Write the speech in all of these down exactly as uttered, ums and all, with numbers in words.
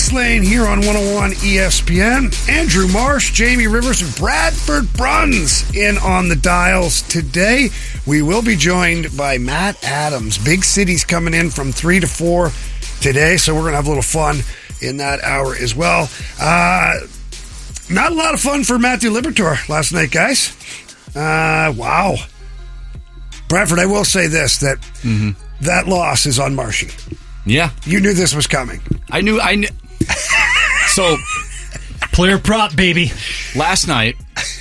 Fast Lane here on one oh one E S P N. Andrew Marsh, Jamie Rivers, and Bradford Bruns in on the dials today. We will be joined by Matt Adams. Big City's coming in from three to four today, so we're going to have a little fun in that hour as well. Uh, not a lot of fun for Matthew Liberatore last night, guys. Uh, wow. Bradford, I will say this, that mm-hmm. that loss is on Marshy. Yeah. You knew this was coming. I knew, I knew. So, player prop, baby. Last night,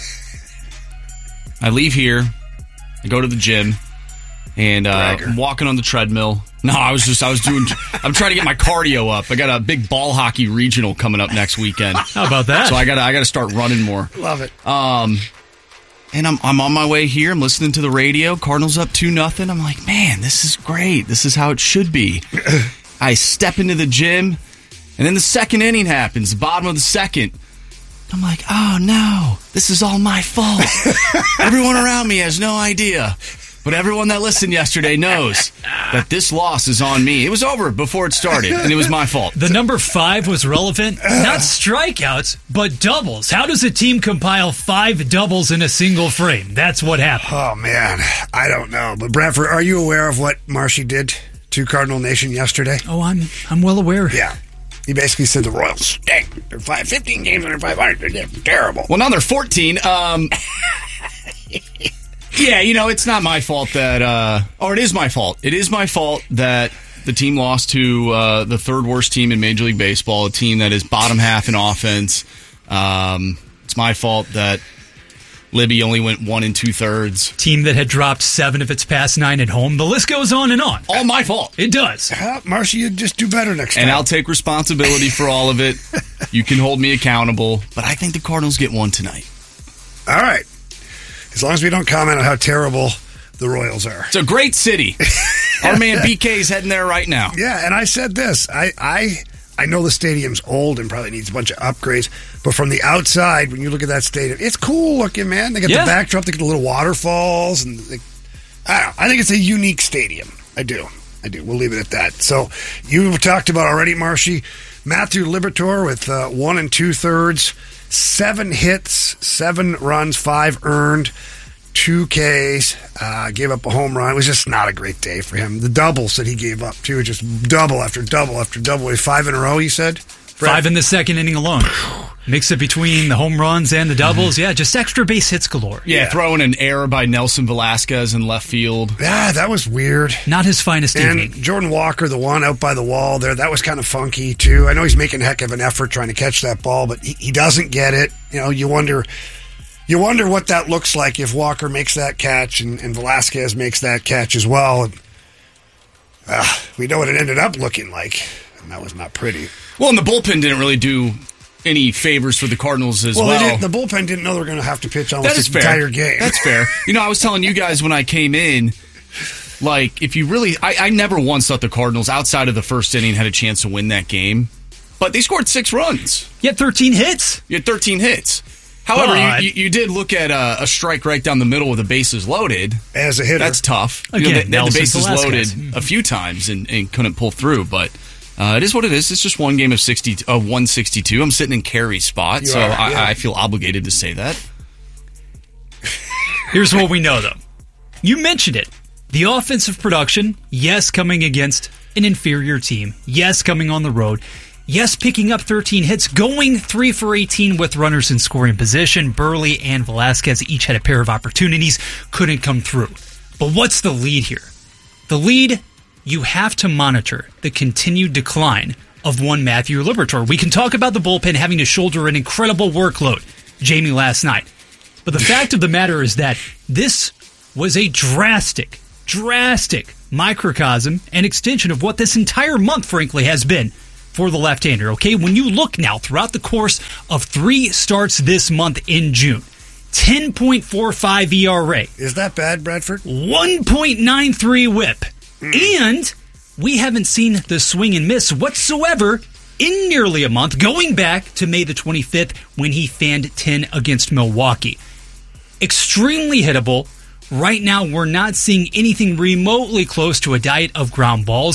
I leave here, I go to the gym, and uh, I'm walking on the treadmill. No, I was just, I was doing, I'm trying to get my cardio up. I got a big ball hockey regional coming up next weekend. How about that? So I got I got to start running more. Love it. Um, and I'm I'm on my way here. I'm listening to the radio. Cardinals up two nothing. I'm like, man, this is great. This is how it should be. I step into the gym, and then the second inning happens, the bottom of the second. I'm like, oh no, this is all my fault. Everyone around me has no idea. But everyone that listened yesterday knows that this loss is on me. It was over before it started, and it was my fault. The number five was relevant. Not strikeouts, but doubles. How does a team compile five doubles in a single frame? That's what happened. Oh, man. I don't know. But, Bradford, are you aware of what Marshy did to Cardinal Nation yesterday? Oh, I'm I'm well aware. Yeah. He basically said the Royals stink. They're five, fifteen games under five hundred. They're terrible. Well, now they're fourteen. Um... Yeah, you know, it's not my fault that, uh, or it is my fault. It is my fault that the team lost to uh, the third worst team in Major League Baseball, a team that is bottom half in offense. Um, it's my fault that Libby only went one and two thirds. Team that had dropped seven of its past nine at home. The list goes on and on. All my fault. It does. Uh, Marshy, you just do better next time. And I'll take responsibility for all of it. You can hold me accountable. But I think the Cardinals get one tonight. All right. As long as we don't comment on how terrible the Royals are. It's a great city. Our man B K is heading there right now. Yeah, and I said this. I, I I know the stadium's old and probably needs a bunch of upgrades, but from the outside, when you look at that stadium, it's cool looking, man. They got yeah. the backdrop, they got the little waterfalls, and they, I don't know, I think it's a unique stadium. I do. I do. We'll leave it at that. So you talked about already, Marshy, Matthew Liberatore with uh, one and two thirds. Seven hits, seven runs, five earned, two Ks, uh, gave up a home run. It was just not a great day for him. The doubles that he gave up, too, just double after double after double. Five in a row, you said? Brad? Five in the second inning alone. Mix it between the home runs and the doubles. Yeah, just extra base hits galore. Yeah, yeah. Throwing an error by Nelson Velasquez in left field. Yeah, that was weird. Not his finest and evening. Jordan Walker, the one out by the wall there, that was kind of funky, too. I know he's making a heck of an effort trying to catch that ball, but he, he doesn't get it. You know, you wonder... You wonder what that looks like if Walker makes that catch and, and Velasquez makes that catch as well. And, uh, we know what it ended up looking like, and that was not pretty. Well, and the bullpen didn't really do any favors for the Cardinals as well. Well, they didn't, the bullpen didn't know they were going to have to pitch almost that is the fair. entire game. That's fair. You know, I was telling you guys when I came in, like, if you really... I, I never once thought the Cardinals, outside of the first inning, had a chance to win that game. But they scored six runs. You had thirteen hits. You had thirteen hits. However, you, you, you did look at a, a strike right down the middle with the bases loaded. As a hitter. That's tough. Again, you know, they, they had the bases Velasquez. loaded a few times and, and couldn't pull through, but uh, it is what it is. It's just one game of sixty, uh, one sixty-two. I'm sitting in Carey's spot, You so are, I, yeah. I feel obligated to say that. Here's what we know, though. You mentioned it. The offensive production, yes, coming against an inferior team. Yes, coming on the road. Yes, picking up thirteen hits, going three for eighteen with runners in scoring position. Burley and Velasquez each had a pair of opportunities, couldn't come through. But what's the lead here? The lead, you have to monitor the continued decline of one Matthew Liberatore. We can talk about the bullpen having to shoulder an incredible workload, Jamie, last night. But the fact of the matter is that this was a drastic, drastic microcosm and extension of what this entire month, frankly, has been for the left-hander, okay? When you look now throughout the course of three starts this month in June, ten point four five E R A. Is that bad, Bradford? one point nine three whip. Mm. And we haven't seen the swing and miss whatsoever in nearly a month, going back to May the twenty-fifth when he fanned ten against Milwaukee. Extremely hittable. Right now, we're not seeing anything remotely close to a diet of ground balls.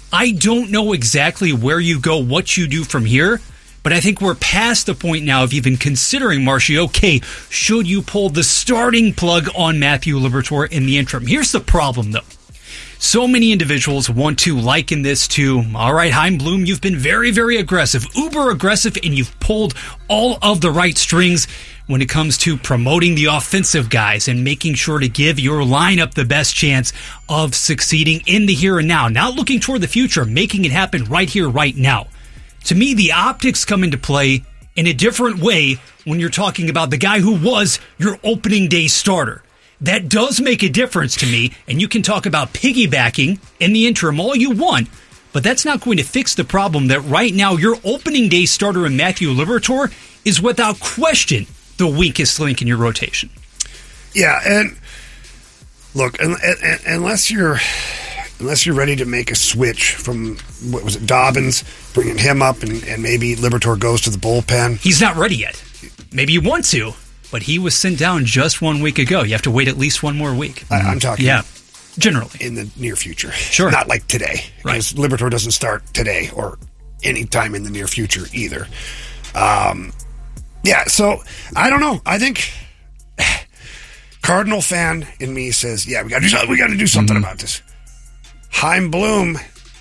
I don't know exactly where you go, what you do from here, but I think we're past the point now of even considering, Marshy, okay, should you pull the starting plug on Matthew Liberatore in the interim? Here's the problem, though. So many individuals want to liken this to, all right, Chaim Bloom, you've been very, very aggressive, uber aggressive, and you've pulled all of the right strings when it comes to promoting the offensive guys and making sure to give your lineup the best chance of succeeding in the here and now. Not looking toward the future, making it happen right here, right now. To me, the optics come into play in a different way when you're talking about the guy who was your opening day starter. That does make a difference to me, and you can talk about piggybacking in the interim all you want, but that's not going to fix the problem that right now your opening day starter in Matthew Liberatore is without question the weakest link in your rotation. Yeah, and look, un- un- unless you're unless you're ready to make a switch from, what was it, Dobbins, bringing him up, and, and maybe Liberatore goes to the bullpen. He's not ready yet. Maybe you want to, but he was sent down just one week ago. You have to wait at least one more week. I, I'm talking yeah, generally. in the near future. Sure. Not like today. Right. Because Liberatore doesn't start today or any time in the near future either. Um, yeah, so I don't know. I think Cardinal fan in me says, yeah, we got to do something. We got to do something mm-hmm. about this. Chaim Bloom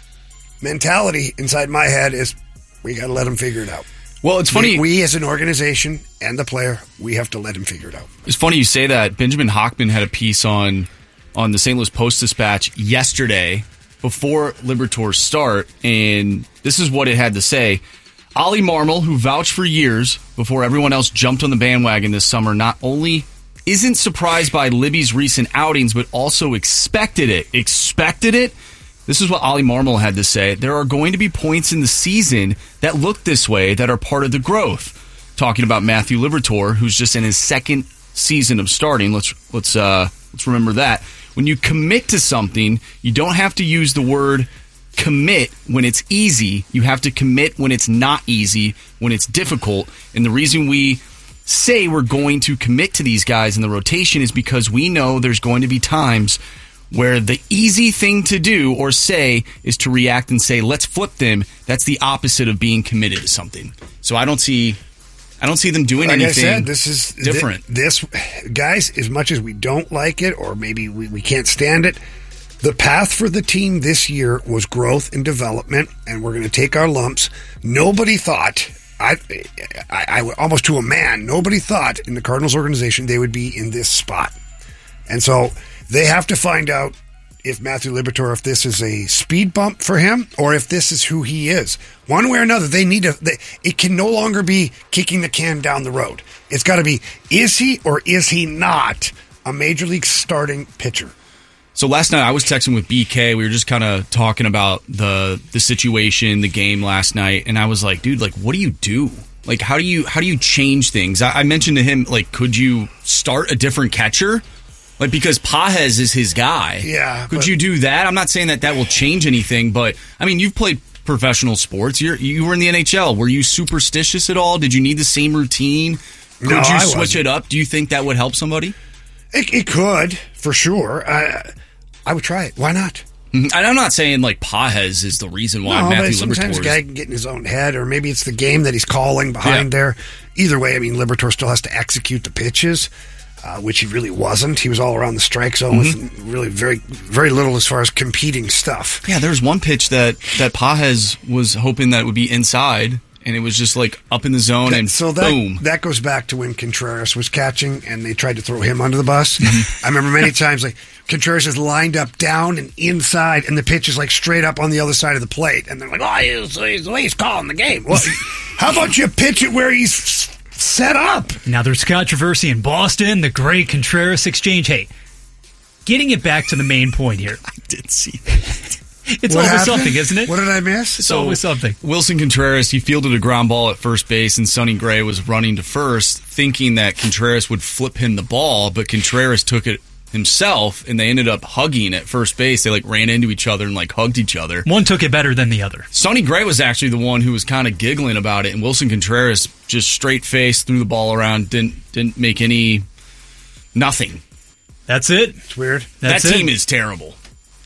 mentality inside my head is we got to let him figure it out. Well, it's funny. We, we as an organization and the player, we have to let him figure it out. It's funny you say that. Benjamin Hochman had a piece on on the Saint Louis Post-Dispatch yesterday before Liberatore's start, and this is what it had to say. Ollie Marmol, who vouched for years before everyone else jumped on the bandwagon this summer, not only isn't surprised by Libby's recent outings, but also expected it. Expected it? This is what Ollie Marmol had to say. There are going to be points in the season that look this way that are part of the growth. Talking about Matthew Liberatore, who's just in his second season of starting. Let's let's uh, let's remember that. When you commit to something, you don't have to use the word commit when it's easy. You have to commit when it's not easy, when it's difficult. And the reason we say we're going to commit to these guys in the rotation is because we know there's going to be times where the easy thing to do or say is to react and say, let's flip them. That's the opposite of being committed to something. So I don't see I don't see them doing like anything I said, this is different. Th- this, guys, as much as we don't like it or maybe we, we can't stand it, the path for the team this year was growth and development, and we're going to take our lumps. Nobody thought, I, I, I almost to a man, nobody thought in the Cardinals organization they would be in this spot. And so they have to find out if Matthew Liberatore, if this is a speed bump for him or if this is who he is. One way or another, they need to. They, it can no longer be kicking the can down the road. It's got to be, is he or is he not a major league starting pitcher? So last night I was texting with B K. We were just kind of talking about the the situation, the game last night, and I was like, dude, like, what do you do? Like, how do you how do you change things? I, I mentioned to him, like, could you start a different catcher? Like, because Pages is his guy. Yeah. Could but, you do that? I'm not saying that that will change anything, but, I mean, you've played professional sports. You're, you were in the N H L. Were you superstitious at all? Did you need the same routine? Could no, you I switch wasn't. it up? Do you think that would help somebody? It, it could, for sure. I, I would try it. Why not? Mm-hmm. And I'm not saying, like, Pages is the reason why no, Matthew but sometimes Liberatore a guy can get in his own head, or maybe it's the game that he's calling behind yeah. there. Either way, I mean, Liberatore still has to execute the pitches. Uh, which he really wasn't. He was all around the strike zone mm-hmm. with really very very little as far as competing stuff. Yeah, there's one pitch that, that Pages was hoping that it would be inside, and it was just like up in the zone, that, and so that, boom. That goes back to when Contreras was catching, and they tried to throw him under the bus. Mm-hmm. I remember many times, like, Contreras is lined up down and inside, and the pitch is like straight up on the other side of the plate. And they're like, oh, he's, he's the way he's calling the game. Well, how about you pitch it where he's set up? Now there's controversy in Boston, the great Contreras exchange. Hey, getting it back to the main point here. I did see that. It's what always happened? something, isn't it? What did I miss? It's so, always something. Wilson Contreras, he fielded a ground ball at first base, and Sonny Gray was running to first, thinking that Contreras would flip him the ball, but Contreras took it himself, and they ended up hugging at first base. They like ran into each other and like hugged each other. One took it better than the other. Sonny Gray was actually the one who was kind of giggling about it, and Wilson Contreras just straight face threw the ball around, didn't didn't make any nothing. That's it. It's weird. That's that team it. is terrible.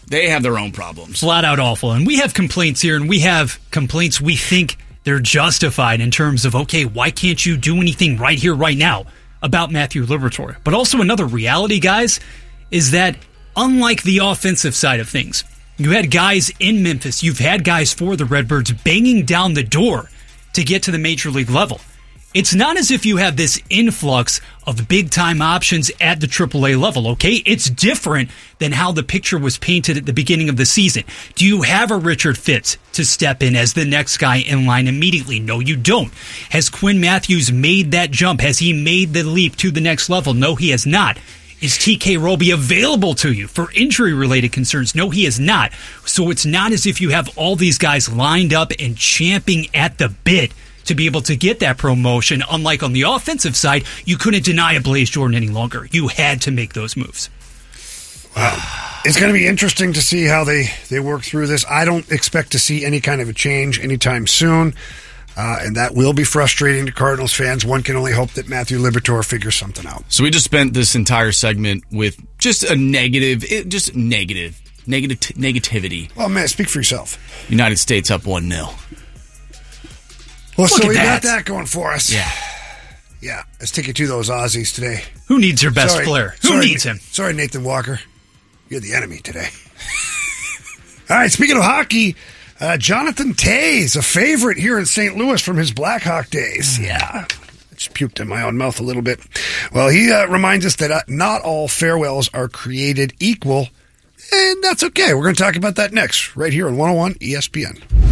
They have their own problems. Flat out awful. And we have complaints here, and we have complaints we think they're justified in terms of, okay, why can't you do anything right here, right now about Matthew Liberatore? But also another reality, guys, is that unlike the offensive side of things, you had guys in Memphis, you've had guys for the Redbirds banging down the door to get to the major league level. It's not as if you have this influx of big-time options at the triple A level, okay? It's different than how the picture was painted at the beginning of the season. Do you have a Richard Fitz to step in as the next guy in line immediately? No, you don't. Has Quinn Matthews made that jump? Has he made the leap to the next level? No, he has not. Is T K Roby available to you for injury-related concerns? No, he is not. So it's not as if you have all these guys lined up and champing at the bit to be able to get that promotion. Unlike on the offensive side, you couldn't deny a Blaze Jordan any longer. You had to make those moves. Wow. It's going to be interesting to see how they, they work through this. I don't expect to see any kind of a change anytime soon, uh, and that will be frustrating to Cardinals fans. One can only hope that Matthew Liberatore figures something out. So we just spent this entire segment with just a negative, it, just negative, negative negativity. Well, man, speak for yourself. United States up one nil. Well, Look so at we that. got that going for us. Yeah. Yeah, let's take it to those Aussies today. Who needs your best Sorry. player? Who Sorry, needs him? Sorry, Nathan Walker. You're the enemy today. All right, speaking of hockey, uh, Jonathan Toews, a favorite here in Saint Louis from his Blackhawk days. Yeah. I just puked in my own mouth a little bit. Well, he uh, reminds us that uh, not all farewells are created equal, and that's okay. We're going to talk about that next, right here on one oh one E S P N.